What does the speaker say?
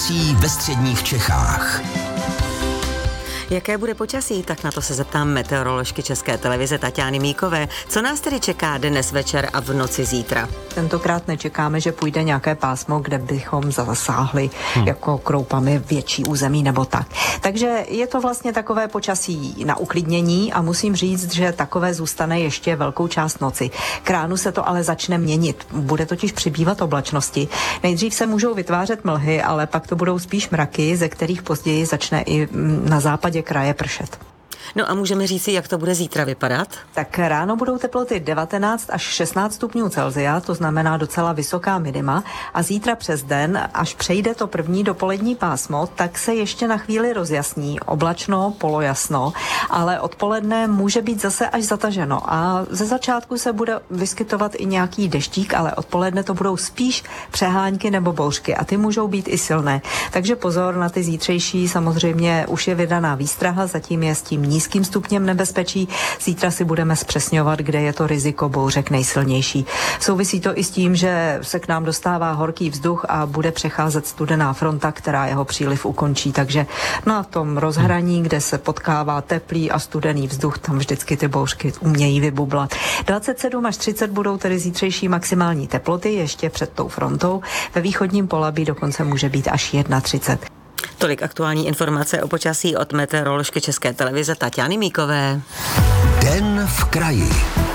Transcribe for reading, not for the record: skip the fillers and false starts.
počasí ve středních Čechách. Jaké bude počasí, tak na to se zeptám meteoroložky České televize Taťány Míkové. Co nás tedy čeká dnes večer a v noci zítra? Tentokrát nečekáme, že půjde nějaké pásmo, kde bychom zasáhli jako kroupami větší území nebo tak. Takže je to vlastně takové počasí na uklidnění a musím říct, že takové zůstane ještě velkou část noci. K ránu se to ale začne měnit. Bude totiž přibývat oblačnosti. Nejdřív se můžou vytvářet mlhy, ale pak to budou spíš mraky, ze kterých později začne i na západě kraje pršet. No a můžeme říci, jak to bude zítra vypadat? Tak ráno budou teploty 19 až 16 stupňů Celsia, to znamená docela vysoká minima, a zítra přes den, až přejde to první dopolední pásmo, tak se ještě na chvíli rozjasní, oblačno, polojasno, ale odpoledne může být zase až zataženo a ze začátku se bude vyskytovat i nějaký deštík, ale odpoledne to budou spíš přehánky nebo bouřky a ty můžou být i silné. Takže pozor na ty zítřejší, samozřejmě už je vydaná výstraha, zatím je s tím nízkým stupněm nebezpečí. Zítra si budeme zpřesňovat, kde je to riziko bouřek nejsilnější. Souvisí to i s tím, že se k nám dostává horký vzduch a bude přecházet studená fronta, která jeho příliv ukončí. Takže na tom rozhraní, kde se potkává teplý a studený vzduch, tam vždycky ty bouřky umějí vybublat. 27 až 30 budou tedy zítřejší maximální teploty ještě před tou frontou. Ve východním Polabí dokonce může být až 31. Tolik aktuální informace o počasí od meteoroložky České televize Taťány Míkové. Den v kraji.